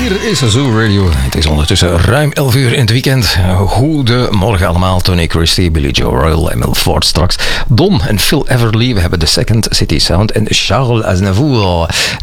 Hier is Zoo Radio. Het is ondertussen ruim 11 uur in het weekend. Goedemorgen allemaal. Tony Christie, Billy Joe Royal, Emil Ford straks. Don en Phil Everly. We hebben The Second City Sound en Charles Aznavour.